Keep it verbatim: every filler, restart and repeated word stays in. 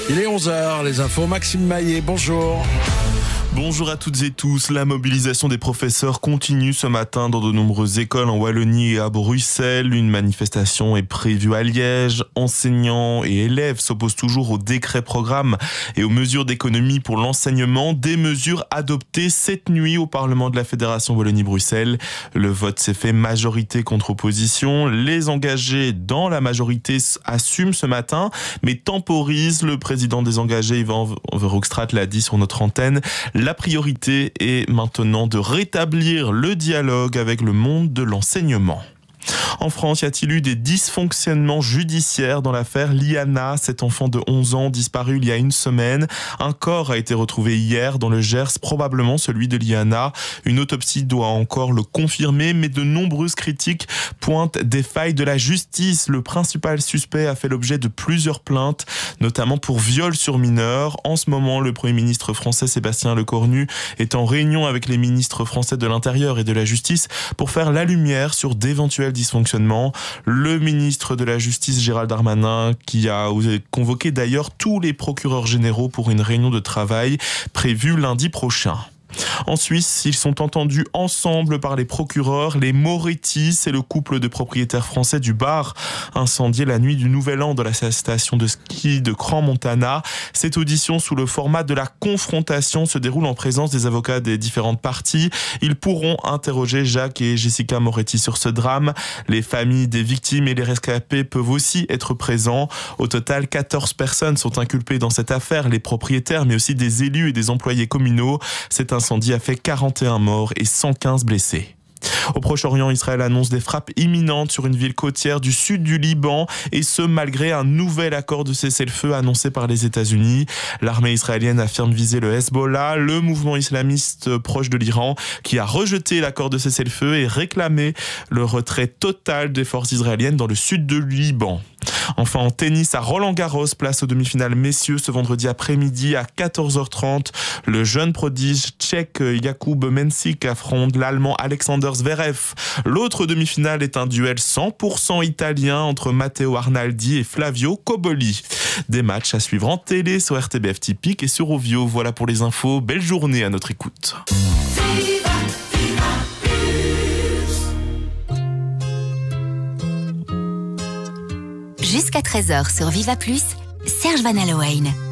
Il est onze heures, les infos, Maxime Maillet, bonjour. Bonjour à toutes et tous. La mobilisation des professeurs continue ce matin dans de nombreuses écoles en Wallonie et à Bruxelles. Une manifestation est prévue à Liège. Enseignants et élèves s'opposent toujours au décret programme et aux mesures d'économie pour l'enseignement. Des mesures adoptées cette nuit au Parlement de la Fédération Wallonie-Bruxelles. Le vote s'est fait majorité contre opposition. Les engagés dans la majorité assument ce matin, mais temporisent. Le président des engagés, Yvan Verhoekstraat, l'a dit sur notre antenne. La priorité est maintenant de rétablir le dialogue avec le monde de l'enseignement. En France, y a-t-il eu des dysfonctionnements judiciaires dans l'affaire Liana, cet enfant de onze ans disparu il y a une semaine? Un corps a été retrouvé hier dans le Gers, probablement celui de Liana. Une autopsie doit encore le confirmer, mais de nombreuses critiques pointent des failles de la justice. Le principal suspect a fait l'objet de plusieurs plaintes, notamment pour viol sur mineur. En ce moment, le Premier ministre français Sébastien Lecornu est en réunion avec les ministres français de l'Intérieur et de la Justice pour faire la lumière sur d'éventuels dysfonctionnements. Le ministre de la Justice Gérald Darmanin, qui a convoqué d'ailleurs tous les procureurs généraux pour une réunion de travail prévue lundi prochain. En Suisse, ils sont entendus ensemble par les procureurs. Les Moretti, c'est le couple de propriétaires français du bar incendié la nuit du Nouvel An dans la station de ski de Crans-Montana. Cette audition sous le format de la confrontation se déroule en présence des avocats des différentes parties. Ils pourront interroger Jacques et Jessica Moretti sur ce drame. Les familles des victimes et les rescapés peuvent aussi être présents. Au total, quatorze personnes sont inculpées dans cette affaire, les propriétaires mais aussi des élus et des employés communaux. C'est un L'incendie a fait quarante et un morts et cent quinze blessés. Au Proche-Orient, Israël annonce des frappes imminentes sur une ville côtière du sud du Liban, et ce malgré un nouvel accord de cessez-le-feu annoncé par les États-Unis. L'armée israélienne affirme viser le Hezbollah, le mouvement islamiste proche de l'Iran, qui a rejeté l'accord de cessez-le-feu et réclamé le retrait total des forces israéliennes dans le sud du Liban. Enfin, en tennis, à Roland-Garros, place aux demi-finales messieurs ce vendredi après-midi à quatorze heures trente. Le jeune prodige tchèque Jakub Mensik affronte l'allemand Alexander Zverev. L'autre demi-finale est un duel cent pour cent italien entre Matteo Arnaldi et Flavio Cobolli. Des matchs à suivre en télé sur R T B F Typique et sur Ovio. Voilà pour les infos. Belle journée à notre écoute. Jusqu'à treize heures sur Viva Plus, Serge Van Allowen.